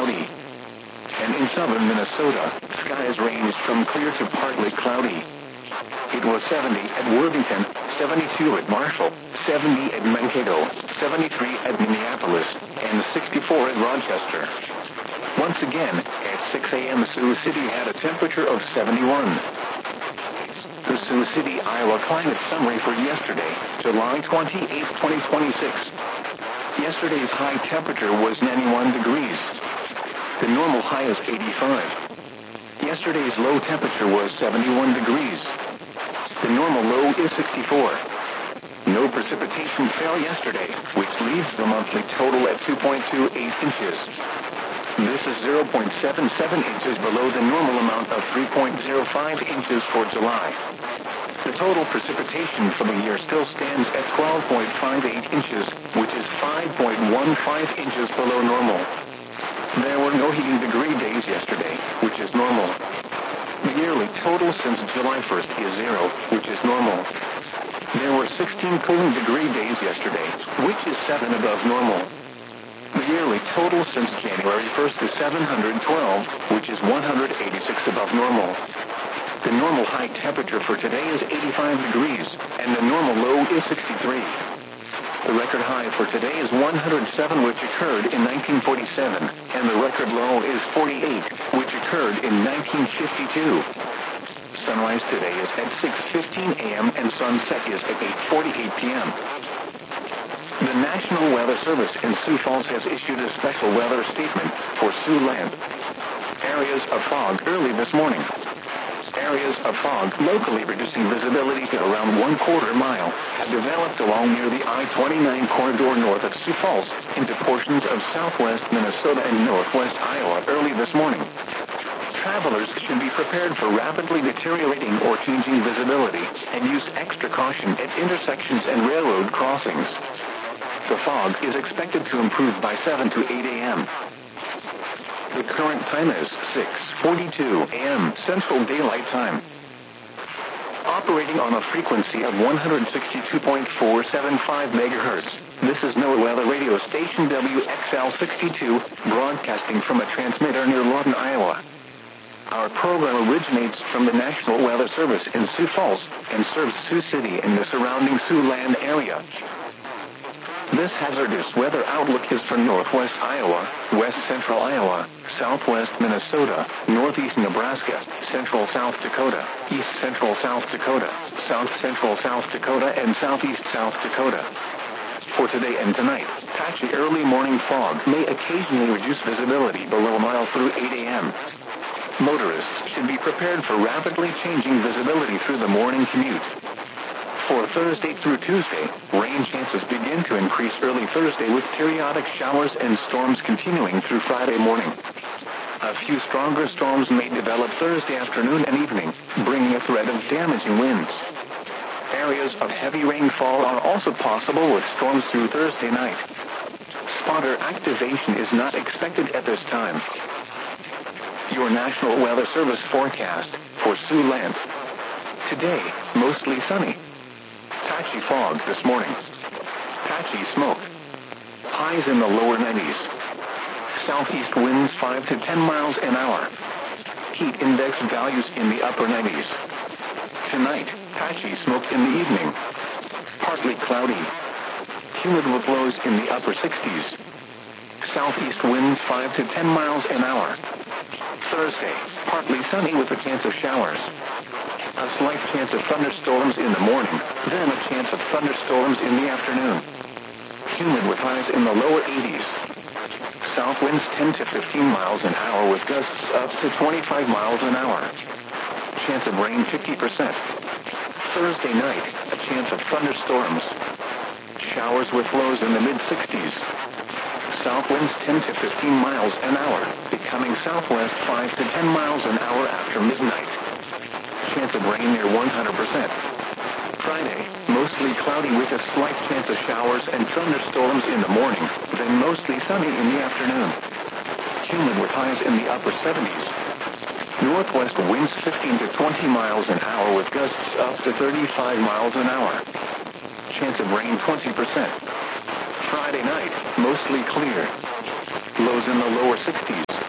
cloudy. And in southern Minnesota, skies ranged from clear to partly cloudy. It was 70 at Worthington, 72 at Marshall, 70 at Mankato, 73 at Minneapolis, and 64 at Rochester. Once again, at 6 a.m. Sioux City had a temperature of 71. The Sioux City, Iowa climate summary for yesterday, July 28, 2026. Yesterday's high temperature was 91 degrees. The normal high is 85. Yesterday's low temperature was 71 degrees. The normal low is 64. No precipitation fell yesterday, which leaves the monthly total at 2.28 inches. This is 0.77 inches below the normal amount of 3.05 inches for July. The total precipitation for the year still stands at 12.58 inches, which is 5.15 inches below normal. There were no heating degree days yesterday, which is normal. The yearly total since July 1st is 0, which is normal. There were 16 cooling degree days yesterday, which is 7 above normal. The yearly total since January 1st is 712, which is 186 above normal. The normal high temperature for today is 85 degrees, and the normal low is 63. The record high for today is 107, which occurred in 1947, and the record low is 48, which occurred in 1952. Sunrise today is at 6:15 a.m. and sunset is at 8:48 p.m. The National Weather Service in Sioux Falls has issued a special weather statement for Siouxland. Areas of fog early this morning. Areas of fog locally reducing visibility to around 1/4 mile have developed along near the I-29 corridor north of Sioux Falls into portions of southwest Minnesota and northwest Iowa early this morning. Travelers should be prepared for rapidly deteriorating or changing visibility and use extra caution at intersections and railroad crossings. The fog is expected to improve by 7 to 8 a.m. The current time is 6:42 a.m. Central Daylight Time. Operating on a frequency of 162.475 megahertz, this is NOAA Weather Radio Station WXL62, broadcasting from a transmitter near Lawton, Iowa. Our program originates from the National Weather Service in Sioux Falls and serves Sioux City and the surrounding Siouxland area. This hazardous weather outlook is for northwest Iowa, west central Iowa, southwest Minnesota, northeast Nebraska, central South Dakota, east central South Dakota, south central South Dakota, and southeast South Dakota. For today and tonight, patchy early morning fog may occasionally reduce visibility below a mile through 8 a.m. Motorists should be prepared for rapidly changing visibility through the morning commute. For Thursday through Tuesday, rain chances begin to increase early Thursday with periodic showers and storms continuing through Friday morning. A few stronger storms may develop Thursday afternoon and evening, bringing a threat of damaging winds. Areas of heavy rainfall are also possible with storms through Thursday night. Spotter activation is not expected at this time. Your National Weather Service forecast for Siouxland. Today, mostly sunny. Patchy fog this morning. Patchy smoke. Highs in the lower 90s. Southeast winds 5 to 10 miles an hour. Heat index values in the upper 90s. Tonight, patchy smoke in the evening. Partly cloudy. Humid with lows in the upper 60s. Southeast winds 5 to 10 miles an hour. Thursday, partly sunny with a chance of showers. A slight chance of thunderstorms in the morning, then a chance of thunderstorms in the afternoon. Humid with highs in the lower 80s. South winds 10 to 15 miles an hour with gusts up to 25 miles an hour. Chance of rain 50%. Thursday night, a chance of thunderstorms. Showers with lows in the mid-60s. South winds 10 to 15 miles an hour, becoming southwest 5 to 10 miles an hour after midnight. Chance of rain near 100%. Friday, mostly cloudy with a slight chance of showers and thunderstorms in the morning, then mostly sunny in the afternoon. Humid with highs in the upper 70s. Northwest winds 15 to 20 miles an hour with gusts up to 35 miles an hour. Chance of rain 20%. Friday night, mostly clear. Lows in the lower 60s.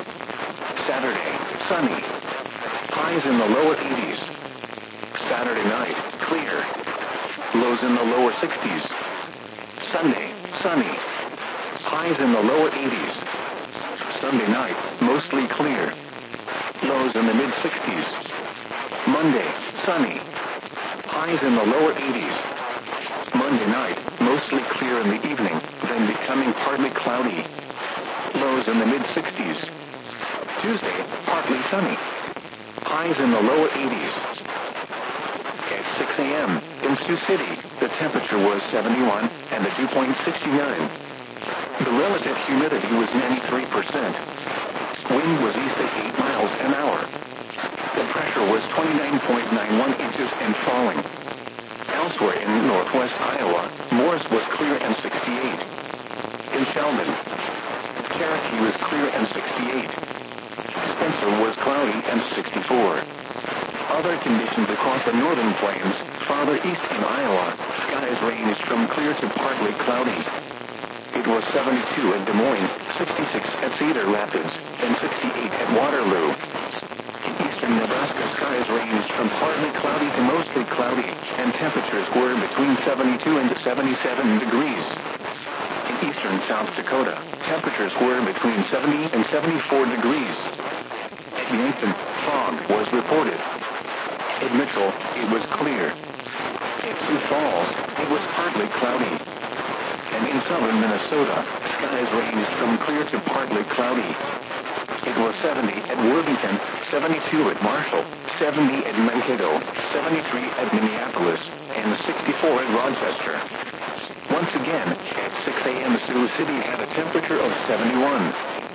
Saturday, sunny. Highs in the lower 80s. Saturday night, clear. Lows in the lower 60s. Sunday, sunny. Highs in the lower 80s. Sunday night, mostly clear. Lows in the mid-60s. Monday, sunny. Highs in the lower 80s. Monday night, mostly clear in the evening, then becoming partly cloudy. Lows in the mid-60s. Tuesday, partly sunny. Highs in the lower 80s. At 6 a.m., in Sioux City, the temperature was 71 and the dew point 69. The relative humidity was 93%. Wind was east at 8 miles an hour. The pressure was 29.91 inches and falling. Elsewhere in northwest Iowa, Morris was clear and 68. In Sheldon, Cherokee was clear and 68. Spencer was cloudy and 64. Other conditions across the northern plains, farther east in Iowa, skies ranged from clear to partly cloudy. It was 72 at Des Moines, 66 at Cedar Rapids, and 68 at Waterloo. In eastern Nebraska, skies ranged from partly cloudy to mostly cloudy, and temperatures were between 72 and 77 degrees. In eastern South Dakota, temperatures were between 70 and 74 degrees. At Yankton, fog was reported. At Mitchell, it was clear. At Sioux Falls, it was partly cloudy. And in southern Minnesota, skies ranged from clear to partly cloudy. It was 70 at Worthington, 72 at Marshall, 70 at Mankato, 73 at Minneapolis, and 64 at Rochester. Once again, at 6 a.m. Sioux City had a temperature of 71.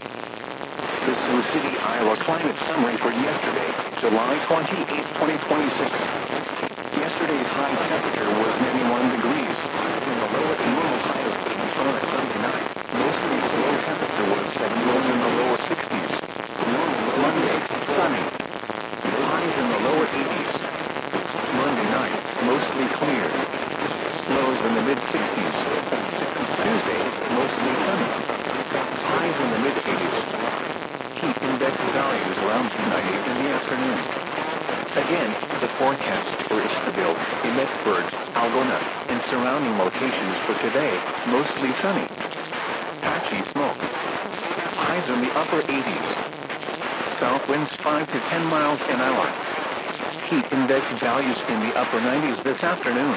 The Sioux City, Iowa climate summary for yesterday, July 28, 2026. Yesterday's high temperature was 91 degrees. In the lower and normal high of 85 Sunday night, mostly low temperature was 71 in the lower 60s. Normal Monday, sunny. Highs in the lower 80s. Monday night, mostly clear. Lows in the mid-60s. Tuesday, mostly sunny. Highs in the mid-80s. Heat index values around 90 in the afternoon. Again, the forecast for Istaville, Emmetsburg, Algona, and surrounding locations for today, mostly sunny. Patchy smoke. Highs in the upper 80s. South winds 5 to 10 miles an hour. Heat index values in the upper 90s this afternoon.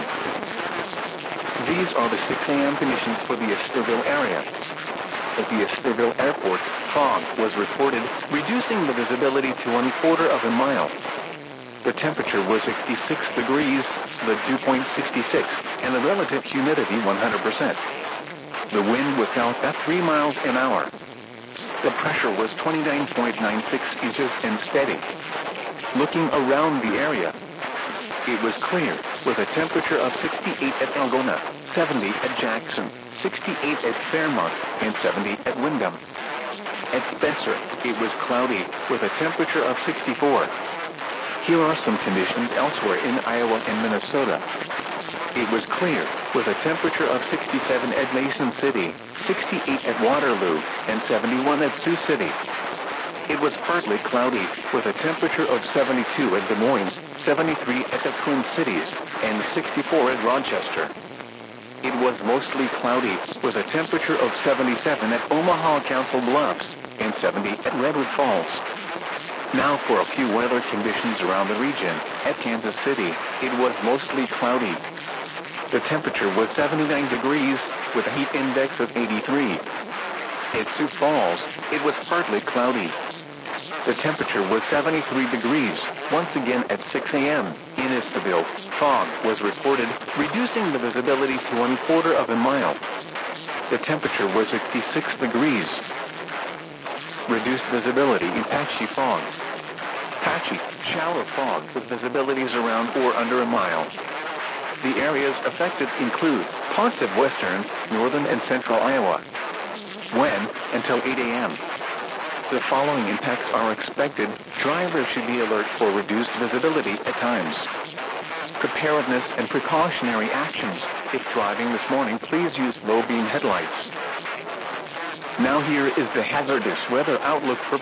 These are the 6 a.m. conditions for the Istaville area. At the Istaville Airport, fog was reported, reducing the visibility to 1/4 of a mile. The temperature was 66 degrees, the dew point 66, and the relative humidity 100%. The wind was south at 3 miles an hour. The pressure was 29.96 inches and steady. Looking around the area, it was clear, with a temperature of 68 at Algona, 70 at Jackson, 68 at Fairmont, and 70 at Windham. At Spencer, it was cloudy, with a temperature of 64. Here are some conditions elsewhere in Iowa and Minnesota. It was clear, with a temperature of 67 at Mason City, 68 at Waterloo, and 71 at Sioux City. It was partly cloudy, with a temperature of 72 at Des Moines, 73 at the Twin Cities, and 64 at Rochester. It was mostly cloudy, with a temperature of 77 at Omaha Council Bluffs, and 70 at Redwood Falls. Now for a few weather conditions around the region. At Kansas City, it was mostly cloudy. The temperature was 79 degrees, with a heat index of 83. At Sioux Falls, it was partly cloudy. The temperature was 73 degrees, once again at 6 a.m. In Istaville, fog was reported, reducing the visibility to 1/4 of a mile. The temperature was 66 degrees. Reduced visibility in patchy fog. Patchy, shallow fog with visibilities around or under a mile. The areas affected include parts of western, northern, and central Iowa. When? Until 8 a.m. The following impacts are expected. Drivers should be alert for reduced visibility at times. Preparedness and precautionary actions. If driving this morning, please use low beam headlights. Now here is the hazardous weather outlook for